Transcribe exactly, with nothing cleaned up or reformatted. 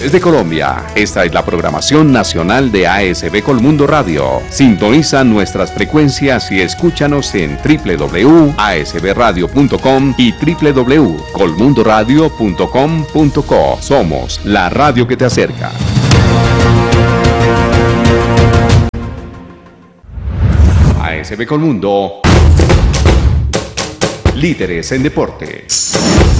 Desde Colombia, esta es la programación nacional de A S B Colmundo Radio. Sintoniza nuestras frecuencias y escúchanos en doble u doble u doble u punto a s b radio punto com y doble u doble u doble u punto colmundo radio punto com punto co. Somos la radio que te acerca. A S B Colmundo, líderes en deportes.